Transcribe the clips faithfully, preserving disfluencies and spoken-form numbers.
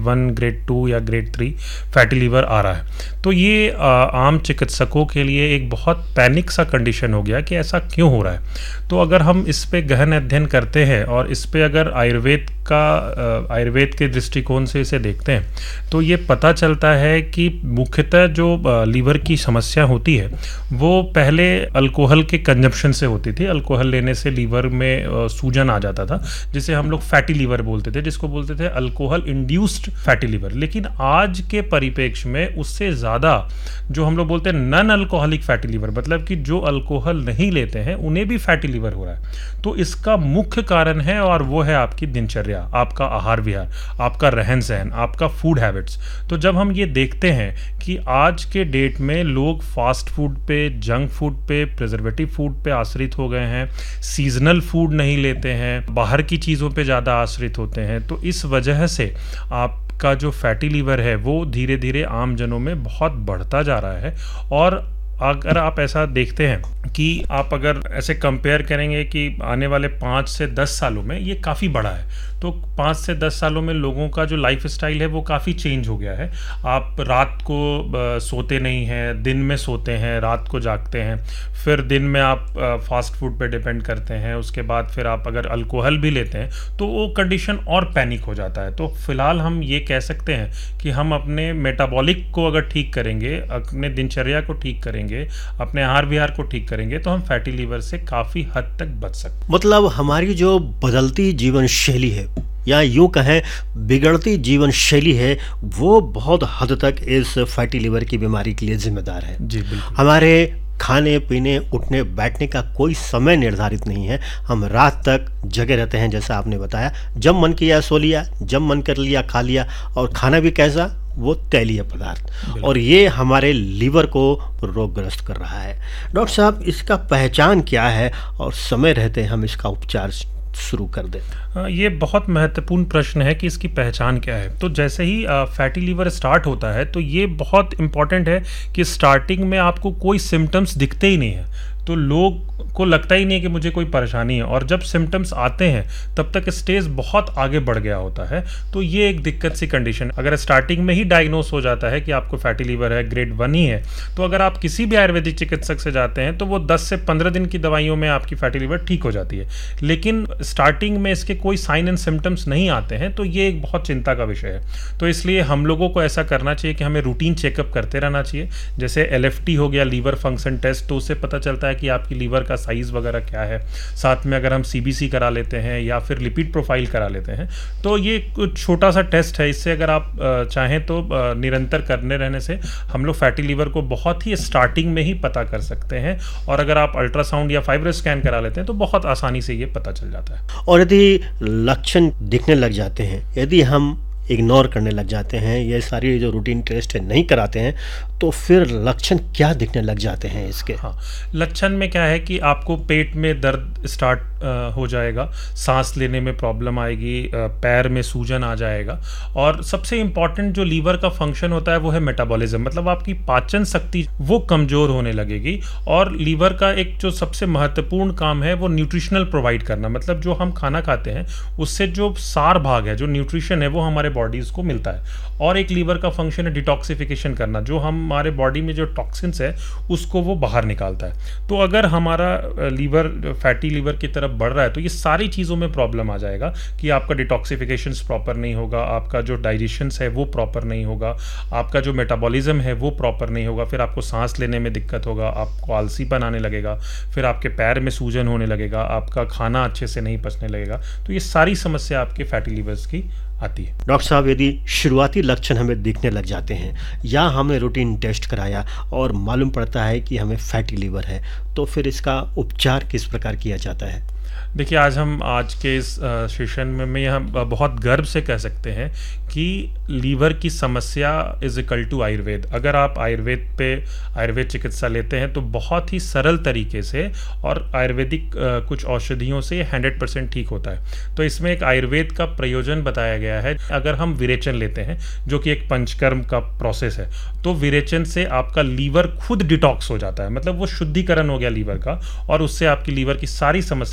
One, grade two या grade three fatty liver आ रहा है। तो ये आ, आम चिकित्सकों के लिए एक बहुत पैनिक सा कंडीशन हो गया कि ऐसा क्यों हो रहा है। तो अगर हम इस पे गहन अध्ययन करते हैं और इस पे अगर आयुर्वेद का आयुर्वेद के दृष्टिकोण से इसे देखते हैं तो ये पता चलता है कि मुख्यतः जो लीवर की समस्या होती है वो पहले अल्कोहल के कंजप्शन से होती थी। अल्कोहल लेने से लीवर में सूजन आ जाता था, जिसे हम लोग फैटी लीवर बोलते थे, जिसको बोलते थे अल्कोहल इंड्यूस्ड फैटी लीवर। लेकिन आज के परिप्रेक्ष्य में उससे ज़्यादा जो हम लोग बोलते हैं नॉन अल्कोहलिक फैटी लीवर, मतलब कि जो अल्कोहल नहीं लेते हैं उन्हें भी फैटी लीवर हो रहा है। तो इसका मुख्य कारण है और वो है आपकी दिनचर्या, आपका आहार विहार, आपका रहन सहन, आपका फूड हैबिट्स। तो जब हम ये देखते हैं कि आज के डेट में लोग फास्ट फूड पे, जंक फूड पे, प्रिजर्वेटिव फूड पे आश्रित हो गए हैं, सीजनल फूड नहीं लेते हैं, बाहर की चीज़ों पे ज़्यादा आश्रित होते हैं, तो इस वजह से आप का जो फैटी लीवर है वो धीरे धीरे आम जनों में बहुत बढ़ता जा रहा है। और अगर आप ऐसा देखते हैं कि आप अगर ऐसे कंपेयर करेंगे कि आने वाले पाँच से दस सालों में ये काफ़ी बड़ा है, तो पाँच से दस सालों में लोगों का जो लाइफ स्टाइल है वो काफ़ी चेंज हो गया है। आप रात को सोते नहीं हैं, दिन में सोते हैं, रात को जागते हैं, फिर दिन में आप फास्ट फूड पे डिपेंड करते हैं, उसके बाद फिर आप अगर अल्कोहल भी लेते हैं तो वो कंडीशन और पैनिक हो जाता है। तो फिलहाल हम ये कह सकते हैं कि हम अपने मेटाबॉलिक को अगर ठीक करेंगे, अपने दिनचर्या को ठीक करेंगे, अपने आहार विहार को ठीक करेंगे तो हम फैटी लीवर से काफ़ी हद तक बच सकते। मतलब हमारी जो बदलती जीवन शैली है या यूँ कहें बिगड़ती जीवन शैली है वो बहुत हद तक इस फैटी लीवर की बीमारी के लिए जिम्मेदार है। जी बिल्कुल। हमारे खाने पीने, उठने बैठने का कोई समय निर्धारित नहीं है। हम रात तक जगे रहते हैं, जैसा आपने बताया, जब मन किया सो लिया, जब मन कर लिया खा लिया, और खाना भी कैसा, वो तैलीय पदार्थ, और ये हमारे लीवर को रोगग्रस्त कर रहा है। डॉक्टर साहब, इसका पहचान क्या है और समय रहते हम इसका उपचार शुरू कर दें? ये बहुत महत्वपूर्ण प्रश्न है कि इसकी पहचान क्या है। तो जैसे ही फैटी लीवर स्टार्ट होता है तो ये बहुत इम्पॉर्टेंट है कि स्टार्टिंग में आपको कोई सिम्टम्स दिखते ही नहीं है, तो लोग को लगता ही नहीं है कि मुझे कोई परेशानी है, और जब सिम्टम्स आते हैं तब तक स्टेज बहुत आगे बढ़ गया होता है। तो ये एक दिक्कत सी कंडीशन, अगर स्टार्टिंग में ही डायग्नोस हो जाता है कि आपको फैटी लीवर है, ग्रेड वन ही है, तो अगर आप किसी भी आयुर्वेदिक चिकित्सक से जाते हैं तो वो दस से पंद्रह दिन की दवाइयों में आपकी फैटी लीवर ठीक हो जाती है। लेकिन स्टार्टिंग में इसके कोई साइन एंड सिम्टम्स नहीं आते हैं तो ये एक बहुत चिंता का विषय है। तो इसलिए हम लोगों को ऐसा करना चाहिए कि हमें रूटीन चेकअप करते रहना चाहिए। जैसे एल एफ टी हो गया, लीवर फंक्शन टेस्ट, तो उससे पता चलता है कि आपकी लीवर का साइज वगैरह क्या है। साथ में अगर हम सी बी सी करा लेते हैं या फिर लिपिड प्रोफाइल करा लेते हैं तो ये कुछ छोटा सा टेस्ट है, इससे अगर आप चाहें तो निरंतर करने रहने से हम लोग फैटी लीवर को बहुत ही स्टार्टिंग में ही पता कर सकते हैं। और अगर आप अल्ट्रासाउंड या फाइब्रो स्कैन करा लेते हैं तो बहुत आसानी से ये पता चल जाता है। और यदि लक्षण दिखने लग जाते हैं, यदि हम इग्नोर करने लग जाते हैं, ये सारी जो रूटीन टेस्ट है नहीं कराते हैं, तो फिर लक्षण क्या दिखने लग जाते हैं इसके? हाँ, लक्षण में क्या है कि आपको पेट में दर्द स्टार्ट हो जाएगा, सांस लेने में प्रॉब्लम आएगी, पैर में सूजन आ जाएगा, और सबसे इम्पॉर्टेंट जो लीवर का फंक्शन होता है वो है मेटाबॉलिज्म, मतलब आपकी पाचन शक्ति वो कमज़ोर होने लगेगी। और लीवर का एक जो सबसे महत्वपूर्ण काम है वो न्यूट्रिशनल प्रोवाइड करना, मतलब जो हम खाना खाते हैं उससे जो सार भाग है, जो न्यूट्रिशन है, वो हमारे बॉडीज़ को मिलता है। और एक लीवर का फंक्शन है डिटॉक्सिफिकेशन करना, जो हमारे बॉडी में जो टॉक्सिन्स है उसको वो बाहर निकालता है। तो अगर हमारा लीवर फैटी लीवर की तरफ बढ़ रहा है तो ये सारी चीज़ों में प्रॉब्लम आ जाएगा कि आपका डिटॉक्सिफिकेशन प्रॉपर नहीं होगा, आपका जो डाइजेशन है वो प्रॉपर नहीं होगा, आपका जो मेटाबॉलिज्म है वो प्रॉपर नहीं होगा, फिर आपको सांस लेने में दिक्कत होगा, आपको आलसीपन आने लगेगा, फिर आपके पैर में सूजन होने लगेगा, आपका खाना अच्छे से नहीं पचने लगेगा। तो ये सारी समस्या आपके फैटी लीवर्स की आती है। डॉक्टर साहब, यदि शुरुआती लक्षण हमें दिखने लग जाते हैं या हमने रूटीन टेस्ट कराया और मालूम पड़ता है कि हमें फैटी लीवर है, तो फिर इसका उपचार किस प्रकार किया जाता है? देखिए, आज हम आज के इस सेशन में मैं यह बहुत गर्व से कह सकते हैं कि लीवर की समस्या इज इक्वल टू आयुर्वेद। अगर आप आयुर्वेद पे आयुर्वेद चिकित्सा लेते हैं तो बहुत ही सरल तरीके से और आयुर्वेदिक कुछ औषधियों से हंड्रेड परसेंट ठीक होता है। तो इसमें एक आयुर्वेद का प्रयोजन बताया गया है। अगर हम विरेचन लेते हैं, जो कि एक पंचकर्म का प्रोसेस है, तो विरेचन से आपका लीवर खुद डिटॉक्स हो जाता है, मतलब वो शुद्धिकरण हो गया लीवर का, और उससे आपकी लीवर की सारी समस्याएं ठीक हो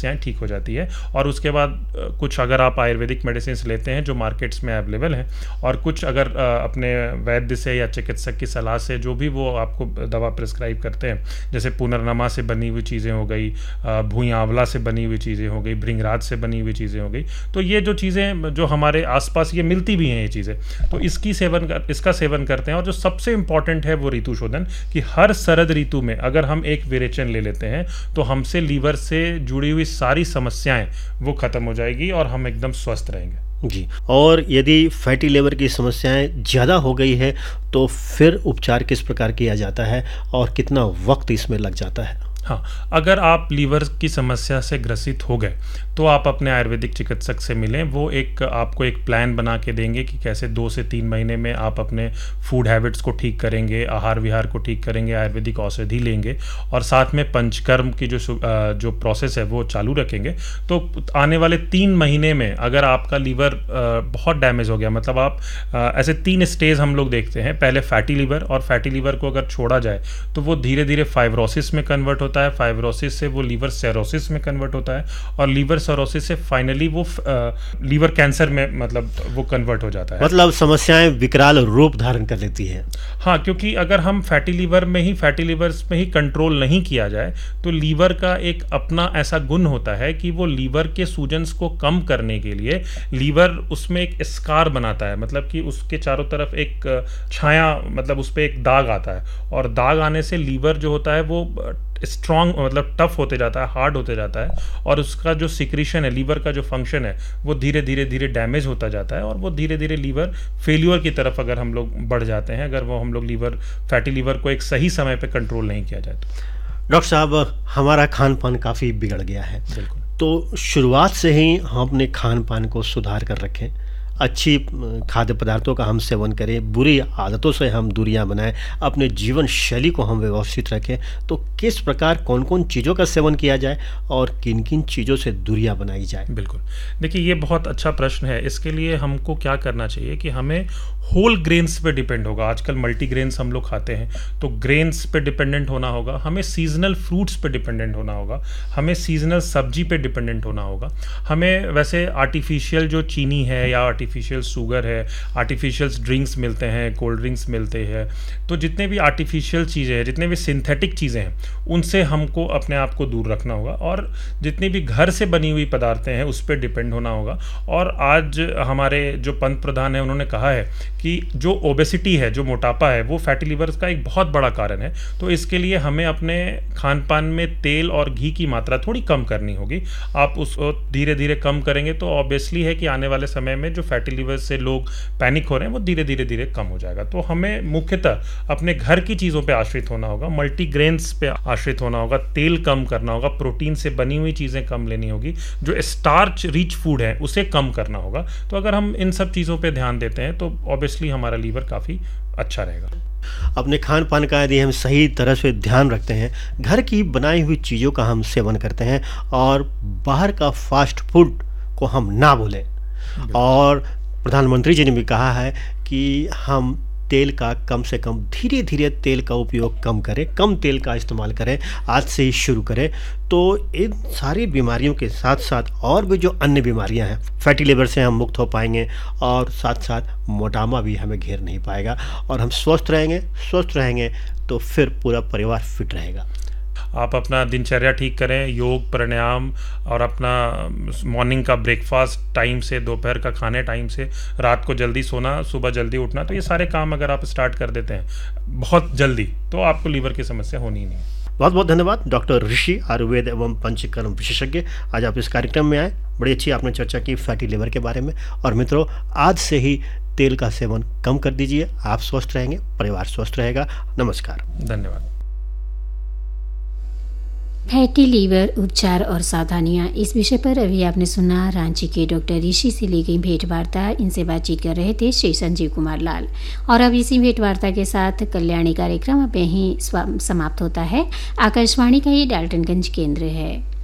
जाती है। और उसके बाद कुछ अगर आप आयुर्वेदिक मेडिसिन लेते हैं जो मार्केट्स में अवेलेबल हैं, और कुछ अगर अपने वैद्य से या चिकित्सक की सलाह से जो भी वो आपको दवा प्रिस्क्राइब करते हैं, जैसे पुनर्नमा से बनी हुई चीज़ें हो गई, भूई आंवला से बनी हुई चीज़ें हो गई, भृंगराज से बनी हुई चीज़ें हो गई, तो ये जो चीज़ें जो हमारे आसपास ये मिलती भी हैं ये चीज़ें, तो इसकी सेवन कर, इसका सेवन करते हैं। और जो सबसे इम्पॉर्टेंट है वो ऋतु शोधन, कि हर शरद ऋतु में अगर हम एक विरेचन ले लेते हैं तो हमसे लीवर से जुड़ी हुई सारी समस्याएं वो खत्म हो जाएगी और हम एकदम स्वस्थ रहेंगे। जी, और यदि फैटी लिवर की समस्याएं ज़्यादा हो गई है तो फिर उपचार किस प्रकार किया जाता है और कितना वक्त इसमें लग जाता है? हाँ, अगर आप लीवर की समस्या से ग्रसित हो गए तो आप अपने आयुर्वेदिक चिकित्सक से मिलें। वो एक आपको एक प्लान बना के देंगे कि कैसे दो से तीन महीने में आप अपने फूड हैबिट्स को ठीक करेंगे, आहार विहार को ठीक करेंगे, आयुर्वेदिक औषधि लेंगे और साथ में पंचकर्म की जो जो प्रोसेस है वो चालू रखेंगे। तो आने वाले तीन महीने में अगर आपका लीवर बहुत डैमेज हो गया, मतलब आप ऐसे तीन स्टेज हम लोग देखते हैं। पहले फैटी लीवर, और फैटी लीवर को अगर छोड़ा जाए तो वो धीरे धीरे फाइब्रोसिस में कन्वर्ट होता है, फाइब्रोसिस से वो लीवर सेरोसिस में कन्वर्ट होता है, और लीवर सेरोसिस से फाइनली वो लीवर कैंसर में मतलब वो कन्वर्ट हो जाता है। मतलब समस्याएं विकराल रूप धारण कर लेती है। हाँ, क्योंकि अगर हम फैटी लीवर में ही फैटी लीवर में ही कंट्रोल नहीं किया जाए तो लीवर का एक अपना ऐसा गुण होता है कि वो लीवर के सूजन्स को कम करने के लिए लीवर उसमें एक स्कार बनाता है, मतलब कि उसके चारों तरफ एक छाया, मतलब उस पर एक दाग आता है, और दाग आने से लीवर जो होता है वो स्ट्रॉन्ग मतलब टफ होते जाता है, हार्ड होते जाता है, और उसका जो सिक्रीशन है, लीवर का जो फंक्शन है वो धीरे धीरे धीरे डैमेज होता जाता है, और वो धीरे धीरे लीवर फेल्यूर की तरफ अगर हम लोग बढ़ जाते हैं, अगर वो हम लोग लीवर फैटी लीवर को एक सही समय पे कंट्रोल नहीं किया जाए तो। डॉक्टर साहब, हमारा खान पान काफ़ी बिगड़ गया है, बिल्कुल, तो शुरुआत से ही हम अपने खान पान को सुधार कर रखें, अच्छी खाद्य पदार्थों का हम सेवन करें, बुरी आदतों से हम दूरियां बनाएं, अपने जीवन शैली को हम व्यवस्थित रखें, तो किस प्रकार कौन कौन चीज़ों का सेवन किया जाए और किन किन चीज़ों से दूरियां बनाई जाए? बिल्कुल, देखिए ये बहुत अच्छा प्रश्न है। इसके लिए हमको क्या करना चाहिए कि हमें होल ग्रेन्स पे डिपेंड होगा। आजकल मल्टी ग्रेन्स हम लोग खाते हैं, तो ग्रेन्स पे डिपेंडेंट होना होगा, हमें सीजनल फ्रूट्स पे डिपेंडेंट होना होगा, हमें सीजनल सब्जी पे डिपेंडेंट होना होगा। हमें वैसे आर्टिफिशियल जो चीनी है या आर्टिफिशियल शुगर है, आर्टिफिशियल ड्रिंक्स मिलते हैं, कोल्ड ड्रिंक्स मिलते हैं, तो जितने भी आर्टिफिशियल चीज़ें हैं, जितने भी सिंथेटिक चीज़ें हैं, उनसे हमको अपने आप को दूर रखना होगा, और जितनी भी घर से बनी हुई पदार्थें हैं उस पर डिपेंड होना होगा। और आज हमारे जो पंत प्रधान है उन्होंने कहा है कि जो ओबेसिटी है, जो मोटापा है, वो फैटी लीवर का एक बहुत बड़ा कारण है। तो इसके लिए हमें अपने खान पान में तेल और घी की मात्रा थोड़ी कम करनी होगी। आप उसको धीरे धीरे कम करेंगे तो ऑब्वियसली है कि आने वाले समय में जो फैटी लीवर से लोग पैनिक हो रहे हैं वो धीरे धीरे धीरे कम हो जाएगा। तो हमें मुख्यतः अपने घर की चीज़ों पे आश्रित होना होगा, मल्टीग्रेन्स पे आश्रित होना होगा, तेल कम करना होगा, प्रोटीन से बनी हुई चीज़ें कम लेनी होगी, जो स्टार्च रिच फूड है उसे कम करना होगा। तो अगर हम इन सब चीज़ों पे ध्यान देते हैं तो ऑब्वियसली हमारा लीवर काफ़ी अच्छा रहेगा। अपने खान पान का यदि हम सही तरह से ध्यान रखते हैं, घर की बनाई हुई चीज़ों का हम सेवन करते हैं और बाहर का फास्ट फूड को हम ना भूलें, और प्रधानमंत्री जी ने भी कहा है कि हम तेल का कम से कम धीरे धीरे तेल का उपयोग कम करें, कम तेल का इस्तेमाल करें, आज से ही शुरू करें, तो इन सारी बीमारियों के साथ साथ और भी जो अन्य बीमारियां हैं, फैटी लिवर से हम मुक्त हो पाएंगे, और साथ साथ मोटापा भी हमें घेर नहीं पाएगा, और हम स्वस्थ रहेंगे। स्वस्थ रहेंगे तो फिर पूरा परिवार फिट रहेगा। आप अपना दिनचर्या ठीक करें, योग, प्राणायाम, और अपना मॉर्निंग का ब्रेकफास्ट टाइम से, दोपहर का खाने टाइम से, रात को जल्दी सोना, सुबह जल्दी उठना, तो ये सारे काम अगर आप स्टार्ट कर देते हैं बहुत जल्दी तो आपको लीवर की समस्या होनी ही नहीं है। बहुत बहुत धन्यवाद डॉक्टर ऋषि, आयुर्वेद एवं पंचकर्म विशेषज्ञ, आज आप इस कार्यक्रम में आए। बड़ी अच्छी आपने चर्चा की फैटी लिवर के बारे में। और मित्रों, आज से ही तेल का सेवन कम कर दीजिए, आप स्वस्थ रहेंगे, परिवार स्वस्थ रहेगा। नमस्कार। धन्यवाद। फैटी लीवर उपचार और सावधानियां, इस विषय पर अभी आपने सुना रांची के डॉक्टर ऋषि से ली गई भेंट वार्ता। इनसे बातचीत कर रहे थे श्री संजीव कुमार लाल। और अब इसी भेंट वार्ता के साथ कल्याणी कार्यक्रम अब यहीं समाप्त होता है। आकाशवाणी का ये डाल्टनगंज केंद्र है।